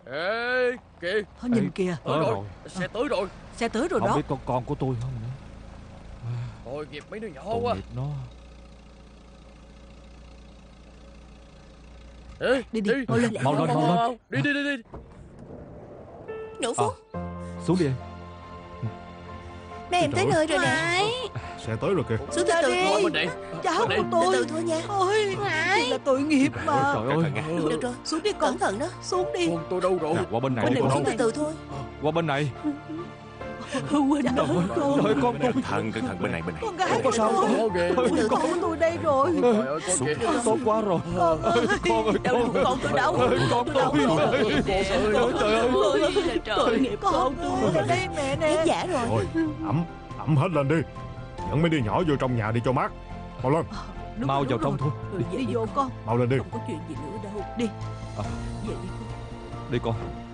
Ê kìa. Thôi nhìn kìa. Tới rồi. Xe tới rồi. Xe tới rồi Không đó. biết con của tôi không nữa. Tội nghiệp mấy đứa nhỏ Tội quá. nghiệp nó. Ê, Đi đi, mau lên. Mau lên, mau lên. Đi. Nổ Phúc, Xuống đi em. mấy em tới nơi rồi nè. Xe tới rồi kìa. Xuống từ từ Ngồi thôi. bên này. Cháu Bên này. của Từ tôi. từ thôi nha. Ôi, đây là tội nghiệp mà. Trời ơi. Được rồi, Xuống đi con. cẩn thận đó. Xuống đi. Con tôi đâu rồi? Nè, qua bên này Bên đi này con. Xuống từ từ thôi. Qua bên này. Huynh ơi con. Trời ơi, con tôi. Cẩn thận bên này. Con gái Có của sao tôi. Có ghê. Con của tôi đây rồi. Trời ơi con kìa. Tốt quá rồi. Con ơi. Con ơi, Đâu, con tôi đâu? con tôi. Trời ơi. Tội nghiệp con tôi. Đây mẹ nè. Khán giả rồi. Thôi, ẩm hết lên đi. Dẫn mấy đứa nhỏ vô trong nhà đi cho mát. Mau lên, Đúng Mau rồi, vào đúng trong rồi. thôi. Đi vô con. mau lên đi. Không có chuyện gì nữa đâu. Đi. À. Về đi con. Đi con.